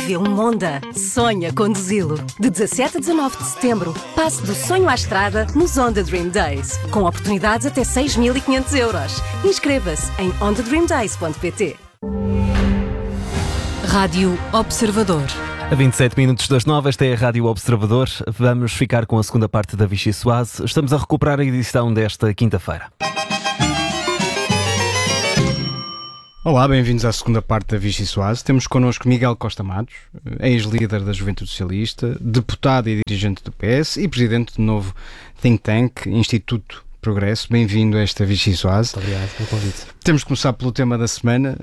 vê um Honda, sonha conduzi-lo. De 17 a 19 de setembro, passe do sonho à estrada nos Honda Dream Days, com oportunidades até 6.500 euros. Inscreva-se em hondadreamdays.pt. Rádio Observador. A 27 minutos das 9, esta é a Rádio Observador. Vamos ficar com a segunda parte da Vichy Soase. Estamos a recuperar a edição desta quinta-feira. Olá, bem-vindos à segunda parte da Vichy Soase. Temos connosco Miguel Costa Matos, ex-líder da Juventude Socialista, deputado e dirigente do PS e presidente do novo think tank, Instituto Progresso. Bem-vindo a esta Vichy Soase. Muito obrigado pelo convite. Temos que começar pelo tema da semana.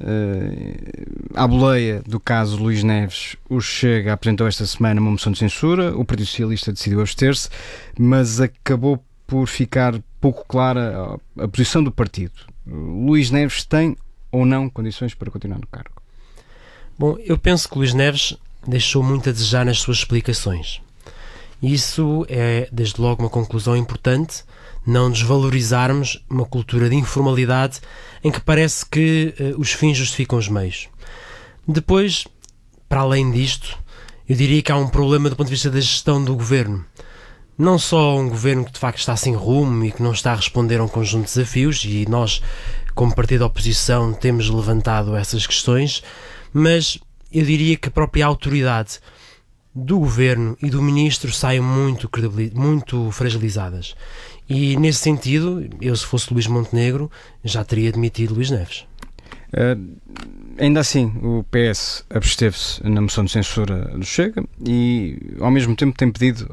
À boleia do caso Luís Neves, o Chega apresentou esta semana uma moção de censura. O Partido Socialista decidiu abster-se, mas acabou por ficar pouco clara a posição do partido. Luís Neves tem ou não condições para continuar no cargo? Bom, eu penso que Luís Neves deixou muito a desejar nas suas explicações. Isso é, desde logo, uma conclusão importante, não desvalorizarmos uma cultura de informalidade em que parece que os fins justificam os meios. Depois, para além disto, eu diria que há um problema do ponto de vista da gestão do governo. Não só um governo que de facto está sem rumo e que não está a responder a um conjunto de desafios, e nós, como partido da oposição, temos levantado essas questões, mas eu diria que a própria autoridade do governo e do ministro saem muito fragilizadas. E nesse sentido, eu, se fosse Luís Montenegro, já teria demitido Luís Neves. Ainda assim, o PS absteve-se na moção de censura do Chega e, ao mesmo tempo, tem pedido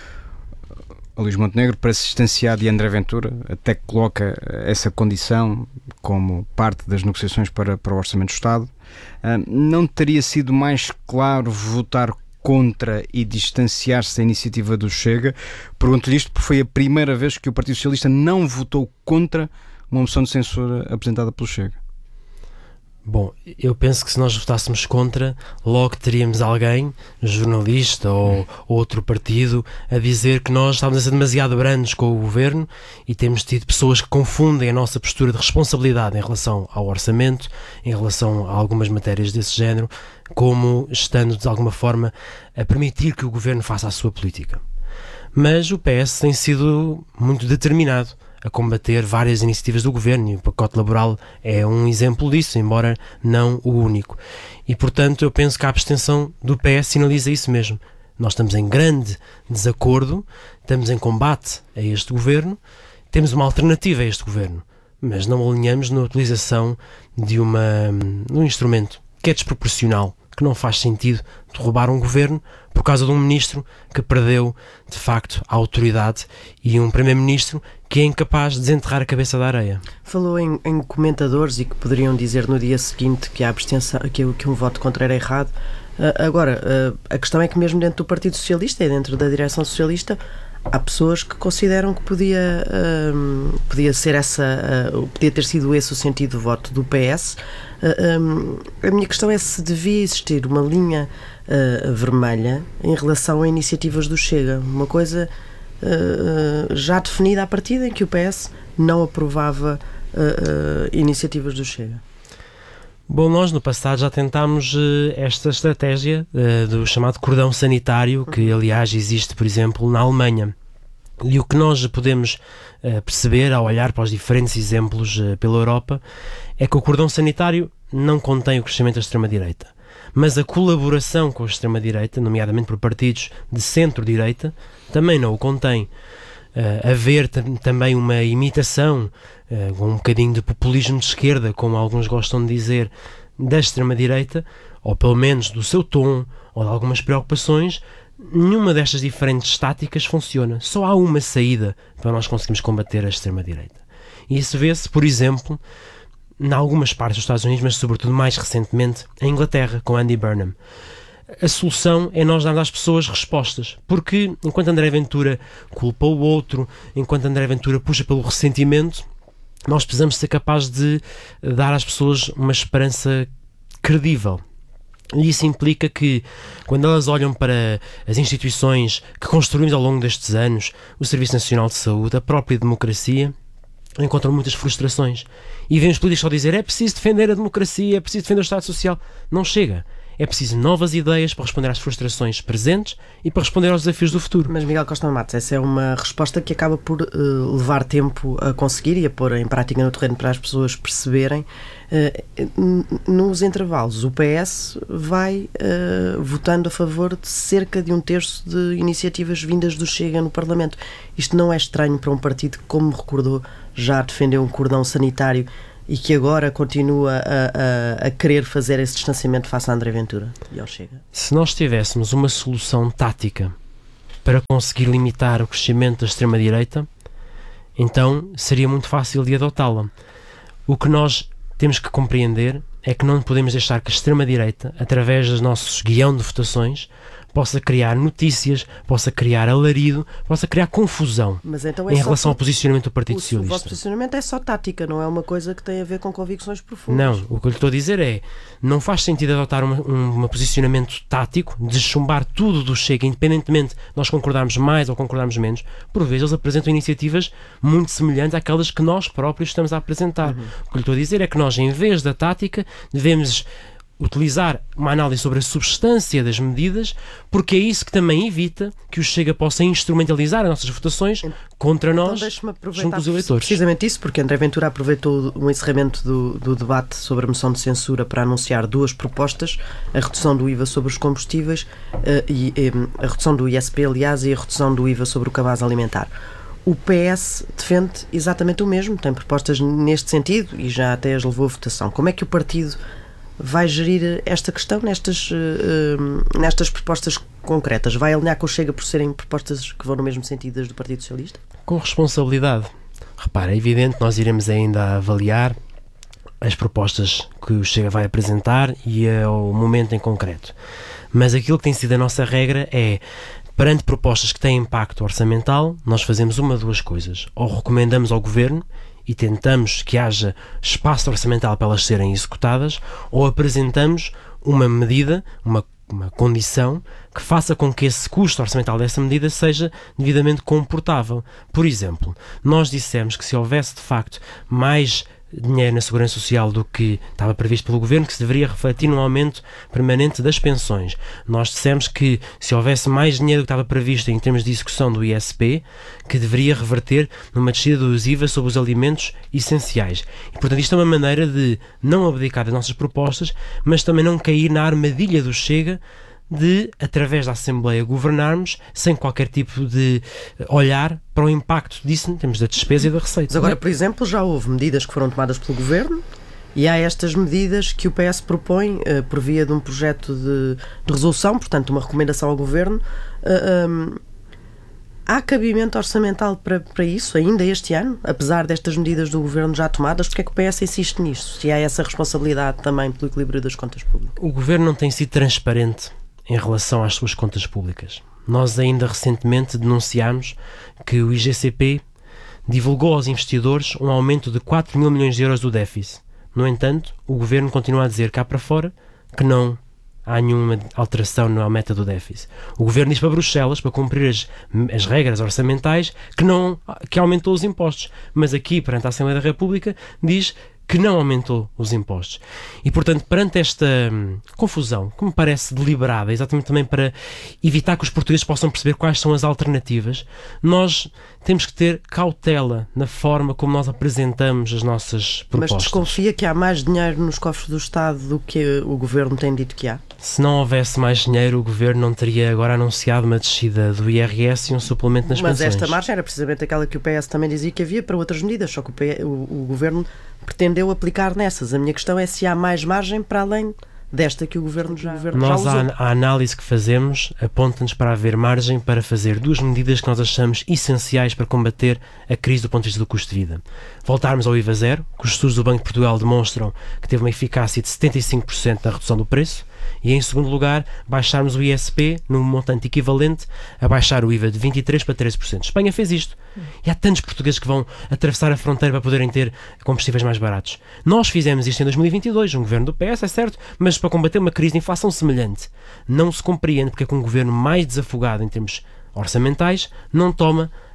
a Luís Montenegro para se distanciar de André Ventura, até que coloca essa condição como parte das negociações para o Orçamento do Estado. Não teria sido mais claro votar contra e distanciar-se da iniciativa do Chega? Pergunto-lhe isto porque foi a primeira vez que o Partido Socialista não votou contra uma moção de censura apresentada pelo Chega. Bom, eu penso que se nós votássemos contra, logo teríamos alguém, jornalista ou outro partido, a dizer que nós estávamos a ser demasiado brandos com o governo, e temos tido pessoas que confundem a nossa postura de responsabilidade em relação ao orçamento, em relação a algumas matérias desse género, como estando de alguma forma a permitir que o governo faça a sua política. Mas o PS tem sido muito determinado a combater várias iniciativas do governo, e o pacote laboral é um exemplo disso, embora não o único. E, portanto, eu penso que a abstenção do PS sinaliza isso mesmo. Nós estamos em grande desacordo, estamos em combate a este governo, temos uma alternativa a este governo, mas não alinhamos na utilização de um instrumento que é desproporcional, que não faz sentido derrubar um governo por causa de um ministro que perdeu, de facto, a autoridade, e um primeiro-ministro que é incapaz de desenterrar a cabeça da areia. Falou em comentadores e que poderiam dizer no dia seguinte que a abstenção, que um voto contra era errado. Agora, a questão é que mesmo dentro do Partido Socialista e dentro da direção socialista há pessoas que consideram que podia ter sido esse o sentido do voto do PS. A minha questão é se devia existir uma linha vermelha em relação a iniciativas do Chega, uma coisa já definida à partida, em que o PS não aprovava iniciativas do Chega. Bom, nós no passado já tentámos esta estratégia do chamado cordão sanitário, que aliás existe, por exemplo, na Alemanha. E o que nós podemos perceber ao olhar para os diferentes exemplos pela Europa é que o cordão sanitário não contém o crescimento da extrema-direita, mas a colaboração com a extrema-direita, nomeadamente por partidos de centro-direita, também não o contém. Haver também uma imitação, um bocadinho de populismo de esquerda, como alguns gostam de dizer, da extrema-direita, ou pelo menos do seu tom, ou de algumas preocupações. Nenhuma destas diferentes táticas funciona. Só há uma saída para nós conseguirmos combater a extrema-direita. E isso vê-se, por exemplo, em algumas partes dos Estados Unidos, mas sobretudo mais recentemente em Inglaterra, com Andy Burnham. A solução é nós darmos às pessoas respostas, porque enquanto André Ventura culpa o outro, enquanto André Ventura puxa pelo ressentimento, nós precisamos ser capazes de dar às pessoas uma esperança credível. E isso implica que, quando elas olham para as instituições que construímos ao longo destes anos, o Serviço Nacional de Saúde, a própria democracia, encontram muitas frustrações. E vemos políticos só dizer: é preciso defender a democracia, é preciso defender o Estado Social. Não chega. é preciso novas ideias para responder às frustrações presentes e para responder aos desafios do futuro. Mas Miguel Costa Matos, essa é uma resposta que acaba por levar tempo a conseguir e a pôr em prática no terreno para as pessoas perceberem. Nos intervalos, o PS vai votando a favor de cerca de 1/3 de iniciativas vindas do Chega no Parlamento. Isto não é estranho para um partido que, como recordou, já defendeu um cordão sanitário e que agora continua a querer fazer esse distanciamento face a André Ventura e ao Chega? Se nós tivéssemos uma solução tática para conseguir limitar o crescimento da extrema-direita, então seria muito fácil de adotá-la. O que nós temos que compreender é que não podemos deixar que a extrema-direita, através dos nossos guião de votações, possa criar notícias, possa criar alarido, possa criar confusão em relação ao posicionamento do Partido Socialista. O vosso posicionamento é só tática, não é uma coisa que tem a ver com convicções profundas. Não, o que eu lhe estou a dizer é, não faz sentido adotar um posicionamento tático de chumbar tudo do Chega, independentemente de nós concordarmos mais ou concordarmos menos. Por vezes eles apresentam iniciativas muito semelhantes àquelas que nós próprios estamos a apresentar. O que lhe estou a dizer é que nós, em vez da tática, devemos utilizar uma análise sobre a substância das medidas, porque é isso que também evita que o Chega possa instrumentalizar as nossas votações contra nós, junto dos eleitores. Precisamente isso, porque André Ventura aproveitou o encerramento do debate sobre a moção de censura para anunciar duas propostas: a redução do IVA sobre os combustíveis e a redução do ISP, aliás, e a redução do IVA sobre o cabaz alimentar. O PS defende exatamente o mesmo, tem propostas neste sentido e já até as levou a votação. Como é que o partido vai gerir esta questão nestas propostas concretas? Vai alinhar com o Chega por serem propostas que vão no mesmo sentido das do Partido Socialista? Com responsabilidade. Repara, é evidente que nós iremos ainda avaliar as propostas que o Chega vai apresentar e o momento em concreto. Mas aquilo que tem sido a nossa regra é, perante propostas que têm impacto orçamental, nós fazemos uma de duas coisas. Ou recomendamos ao Governo e tentamos que haja espaço orçamental para elas serem executadas, ou apresentamos uma medida, uma condição que faça com que esse custo orçamental dessa medida seja devidamente comportável. Por exemplo, nós dissemos que se houvesse de facto mais dinheiro na Segurança Social do que estava previsto pelo Governo, que se deveria refletir num aumento permanente das pensões. Nós dissemos que se houvesse mais dinheiro do que estava previsto em termos de execução do ISP, que deveria reverter numa descida dos IVA sobre os alimentos essenciais. E, portanto, isto é uma maneira de não abdicar das nossas propostas, mas também não cair na armadilha do Chega de, através da Assembleia, governarmos sem qualquer tipo de olhar para o impacto disso em termos da despesa e da receita. Mas agora, por exemplo, já houve medidas que foram tomadas pelo Governo e há estas medidas que o PS propõe por via de um projeto de resolução, portanto, uma recomendação ao Governo. Há cabimento orçamental para isso ainda este ano, apesar destas medidas do Governo já tomadas? Porque é que o PS insiste nisso? Se há essa responsabilidade também pelo equilíbrio das contas públicas? O Governo não tem sido transparente em relação às suas contas públicas. Nós ainda recentemente denunciámos que o IGCP divulgou aos investidores um aumento de 4 mil milhões de euros do déficit. No entanto, o Governo continua a dizer cá para fora que não há nenhuma alteração na meta do déficit. O Governo diz para Bruxelas, para cumprir as regras orçamentais, que aumentou os impostos. Mas aqui, perante a Assembleia da República, diz que não aumentou os impostos. E, portanto, perante esta confusão, que me parece deliberada, exatamente também para evitar que os portugueses possam perceber quais são as alternativas, nós temos que ter cautela na forma como nós apresentamos as nossas propostas. Mas desconfia que há mais dinheiro nos cofres do Estado do que o Governo tem dito que há? Se não houvesse mais dinheiro, o Governo não teria agora anunciado uma descida do IRS e um suplemento nas pensões. Mas esta margem era precisamente aquela que o PS também dizia que havia para outras medidas, só que o Governo pretendeu aplicar nessas. A minha questão é se há mais margem para além desta que o Governo já usou. A análise que fazemos aponta-nos para haver margem para fazer duas medidas que nós achamos essenciais para combater a crise do ponto de vista do custo de vida. Voltarmos ao IVA zero, que os estudos do Banco de Portugal demonstram que teve uma eficácia de 75% na redução do preço, e em segundo lugar, baixarmos o ISP num montante equivalente a baixar o IVA de 23% para 13%. Espanha fez isto. E há tantos portugueses que vão atravessar a fronteira para poderem ter combustíveis mais baratos. Nós fizemos isto em 2022, um governo do PS, é certo, mas para combater uma crise de inflação semelhante. Não se compreende porque é que um governo mais desafogado em termos orçamentais não toma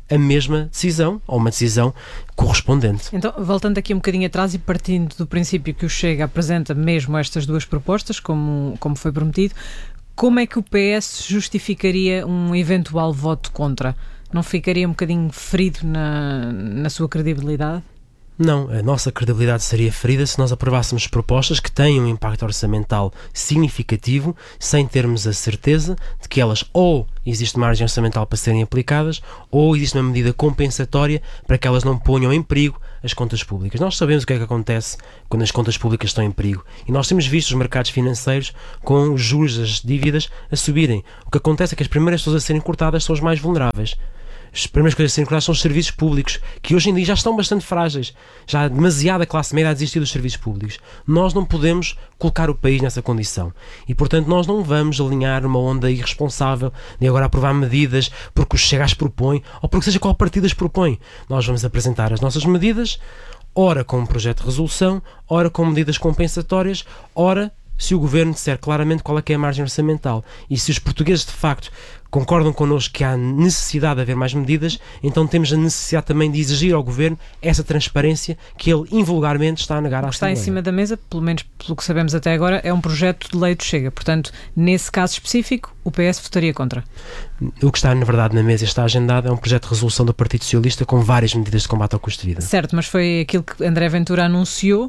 a mesma decisão, ou uma decisão correspondente. Então, voltando aqui um bocadinho atrás e partindo do princípio que o Chega apresenta mesmo estas duas propostas, como foi prometido, como é que o PS justificaria um eventual voto contra? Não ficaria um bocadinho ferido na sua credibilidade? Não, a nossa credibilidade seria ferida se nós aprovássemos propostas que têm um impacto orçamental significativo, sem termos a certeza de que elas ou existe margem orçamental para serem aplicadas, ou existe uma medida compensatória para que elas não ponham em perigo as contas públicas. Nós sabemos o que é que acontece quando as contas públicas estão em perigo, e nós temos visto os mercados financeiros com os juros das dívidas a subirem. O que acontece é que as primeiras pessoas a serem cortadas são os mais vulneráveis. As primeiras coisas a serem cortadas são os serviços públicos, que hoje em dia já estão bastante frágeis. Já há demasiada classe média a desistir dos serviços públicos. Nós não podemos colocar o país nessa condição. E, portanto, nós não vamos alinhar uma onda irresponsável de agora aprovar medidas porque o Chega as propõe, ou porque seja qual partido as propõe. Nós vamos apresentar as nossas medidas, ora com um projeto de resolução, ora com medidas compensatórias, ora se o Governo disser claramente qual é que é a margem orçamental. E se os portugueses de facto concordam connosco que há necessidade de haver mais medidas, então temos a necessidade também de exigir ao Governo essa transparência que ele invulgarmente está a negar à Assembleia. O que está em cima da mesa, pelo menos pelo que sabemos até agora, é um projeto de lei do Chega. Portanto, nesse caso específico, o PS votaria contra. O que está, na verdade, na mesa e está agendado é um projeto de resolução do Partido Socialista com várias medidas de combate ao custo de vida. Certo, mas foi aquilo que André Ventura anunciou.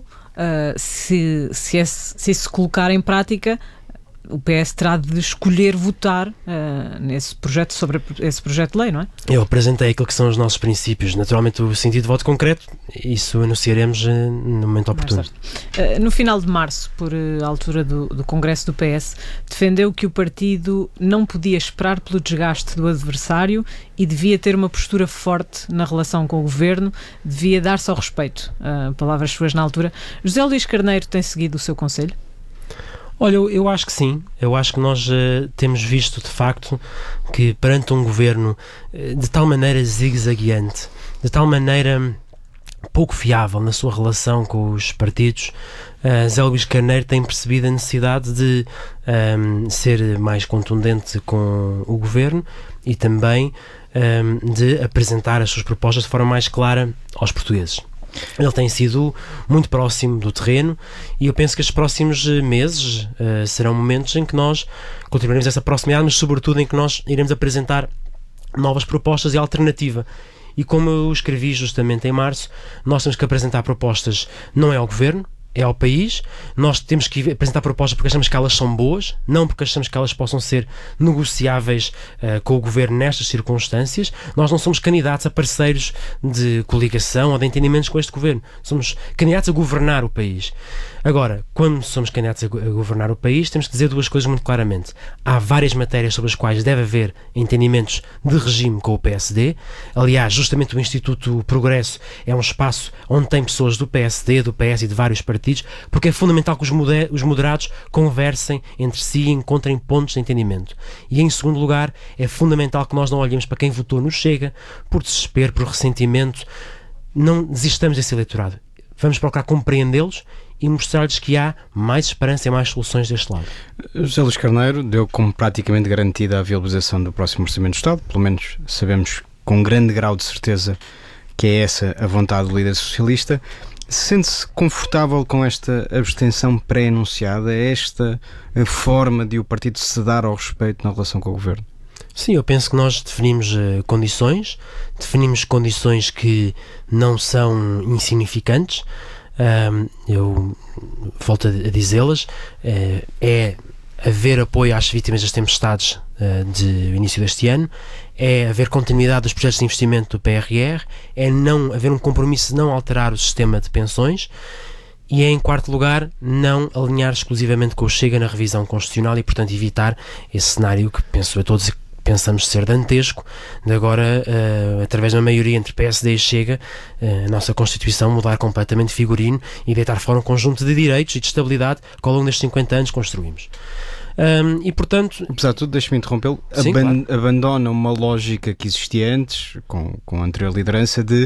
Se se colocar em prática, o PS terá de escolher votar nesse projeto, sobre esse projeto de lei, não é? Eu apresentei aquilo que são os nossos princípios. Naturalmente, o sentido de voto concreto, isso anunciaremos no momento oportuno. No final de março, por altura do Congresso do PS, defendeu que o partido não podia esperar pelo desgaste do adversário e devia ter uma postura forte na relação com o Governo, devia dar-se ao respeito. Palavras suas na altura. José Luís Carneiro tem seguido o seu conselho? Olha, eu acho que sim. Eu acho que nós temos visto, de facto, que perante um governo de tal maneira zigue-zagueante, de tal maneira pouco fiável na sua relação com os partidos, José Luís Carneiro tem percebido a necessidade de ser mais contundente com o governo e também de apresentar as suas propostas de forma mais clara aos portugueses. Ele tem sido muito próximo do terreno e eu penso que os próximos meses serão momentos em que nós continuaremos essa proximidade, mas sobretudo em que nós iremos apresentar novas propostas e alternativa. E como eu escrevi justamente em março, nós temos que apresentar propostas, não é ao Governo, é ao país. Nós temos que apresentar propostas porque achamos que elas são boas, não porque achamos que elas possam ser negociáveis com o Governo nestas circunstâncias. Nós não somos candidatos a parceiros de coligação ou de entendimentos com este Governo. Somos candidatos a governar o país. Agora, quando somos candidatos a governar o país, temos que dizer duas coisas muito claramente. Há várias matérias sobre as quais deve haver entendimentos de regime com o PSD. Aliás, justamente o Instituto Progresso é um espaço onde tem pessoas do PSD, do PS e de vários partidos, porque é fundamental que os moderados conversem entre si e encontrem pontos de entendimento. E em segundo lugar, é fundamental que nós não olhemos para quem votou no Chega por desespero, por ressentimento. Não desistamos desse eleitorado. Vamos procurar compreendê-los e mostrar-lhes que há mais esperança e mais soluções deste lado. José Luís Carneiro deu como praticamente garantida a viabilização do próximo Orçamento do Estado, pelo menos sabemos com grande grau de certeza que é essa a vontade do líder socialista. Sente-se confortável com esta abstenção pré-anunciada? É esta a forma de o partido se dar ao respeito na relação com o Governo? Sim, eu penso que nós definimos condições que não são insignificantes. Eu volto a dizê-las, é haver apoio às vítimas das tempestades de início deste ano, é haver continuidade dos projetos de investimento do PRR, é não haver um compromisso de não alterar o sistema de pensões e é, em quarto lugar, não alinhar exclusivamente com o Chega na revisão constitucional e, portanto, evitar esse cenário que penso a todos pensamos ser dantesco, de agora, através de uma maioria entre PSD e Chega, a nossa Constituição mudar completamente de figurino e deitar fora um conjunto de direitos e de estabilidade que ao longo destes 50 anos construímos. E portanto... Apesar de tudo, deixe-me interrompê-lo, claro. Abandona uma lógica que existia antes, com a anterior liderança, de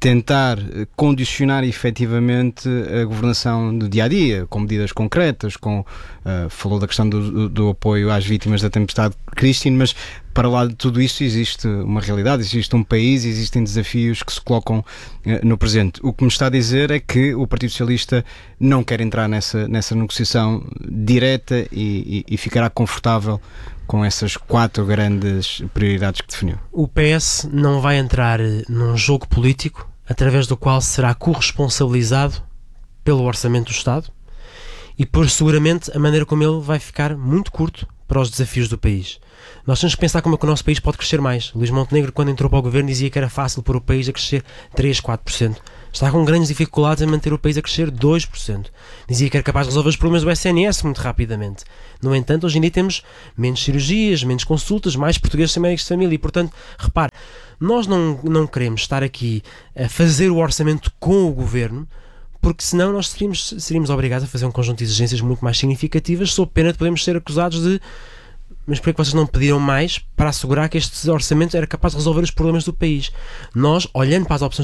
tentar condicionar efetivamente a governação do dia-a-dia, com medidas concretas, falou da questão do apoio às vítimas da tempestade Christine, mas para lá de tudo isso existe uma realidade, existe um país, existem desafios que se colocam no presente. O que me está a dizer é que o Partido Socialista não quer entrar nessa negociação direta e ficará confortável com essas 4 grandes prioridades que definiu. O PS não vai entrar num jogo político através do qual será corresponsabilizado pelo Orçamento do Estado e por seguramente a maneira como ele vai ficar muito curto para os desafios do país. Nós temos que pensar como é que o nosso país pode crescer mais. Luís Montenegro, quando entrou para o governo, dizia que era fácil pôr o país a crescer 3, 4%. Está com grandes dificuldades em manter o país a crescer 2%. Dizia que era capaz de resolver os problemas do SNS muito rapidamente. No entanto, hoje em dia temos menos cirurgias, menos consultas, mais portugueses sem médicos de família e, portanto, repare, nós não queremos estar aqui a fazer o orçamento com o governo, porque senão nós seríamos obrigados a fazer um conjunto de exigências muito mais significativas, sob pena de podermos ser acusados de mas por que vocês não pediram mais para assegurar que este orçamento era capaz de resolver os problemas do país? Nós, olhando para as opções